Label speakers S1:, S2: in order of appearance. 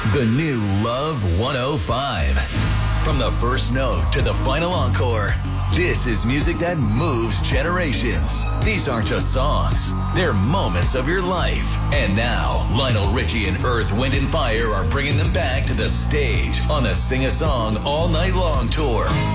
S1: The new Love 105. From the first note to the final encore, this is music that moves generations. These aren't just songs, they're moments of your life. And now, Lionel Richie and Earth, Wind & Fire are bringing them back to the stage on the Sing a Song All Night Long tour.